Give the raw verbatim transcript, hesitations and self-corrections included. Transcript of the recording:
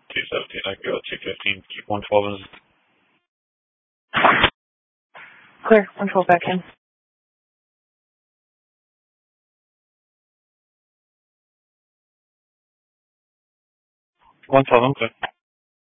two seventeen, I go two fifteen, keep one twelve in. Clear, one twelve back in. one twelve, I'm clear.